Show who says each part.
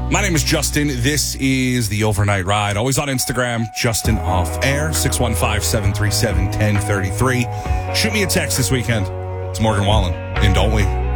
Speaker 1: My name is Justin. This is the Overnight Ride. Always on Instagram, Justin Off Air, 615-737-1033. Shoot me a text this weekend. It's Morgan Wallen in Don't We?